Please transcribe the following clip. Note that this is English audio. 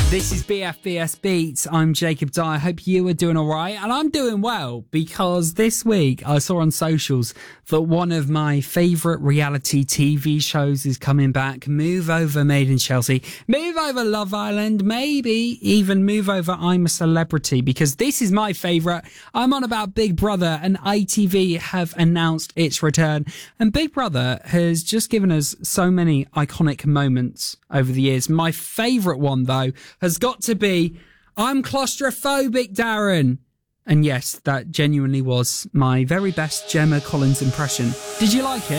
This is BFBS Beats. I'm Jacob Dyer. I hope you are doing all right. And I'm doing well because this week I saw on socials that one of my favourite reality TV shows is coming back. Move Over Made in Chelsea. Move Over Love Island. Maybe even Move Over I'm a Celebrity, because this is my favourite. I'm on about Big Brother, and ITV have announced its return. And Big Brother has just given us so many iconic moments over the years. My favourite one, though, has got to be I'm claustrophobic, Darren. And yes, that genuinely was my very best Gemma Collins impression. Did you like it?